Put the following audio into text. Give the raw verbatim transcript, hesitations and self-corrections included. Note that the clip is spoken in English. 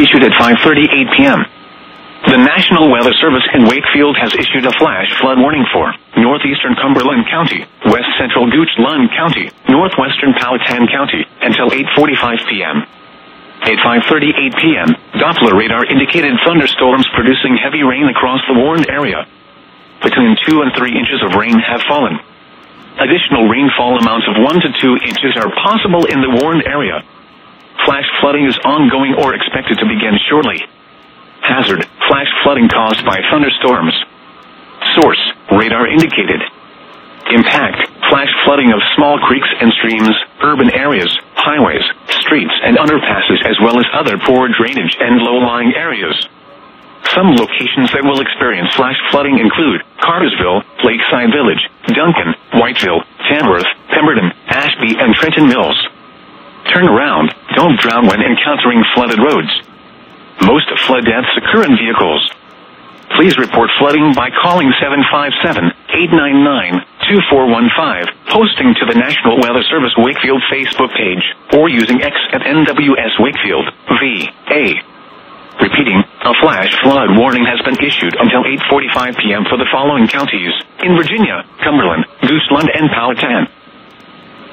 issued at five thirty-eight p m The National Weather Service in Wakefield has issued a flash flood warning for northeastern Cumberland County, west central Goochland County, northwestern Powhatan County, until eight forty-five p m At five thirty-eight p m, Doppler radar indicated thunderstorms producing heavy rain across the warned area. Between two and three inches of rain have fallen. Additional rainfall amounts of one to two inches are possible in the warned area. Flash flooding is ongoing or expected to begin shortly. Hazard, flash flooding caused by thunderstorms. Source, radar indicated. Impact, flash flooding of small creeks and streams, urban areas, highways, streets and underpasses as well as other poor drainage and low-lying areas. Some locations that will experience flash flooding include Cartersville, Lakeside Village, Duncan, Whiteville, Tamworth, Pemberton, Ashby and Trenton Mills. Turn around, don't drown when encountering flooded roads. Most flood deaths occur in vehicles. Please report flooding by calling seven five seven, eight nine nine, two four one five, posting to the National Weather Service Wakefield Facebook page, or using X at N W S Wakefield, V A. Repeating, a flash flood warning has been issued until eight forty-five p m for the following counties: in Virginia, Cumberland, Goochland and Powhatan.